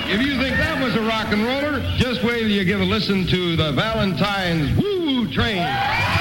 If you think that was a rock and roller, just wait till you give a listen to the Valentine's Woo Woo Train.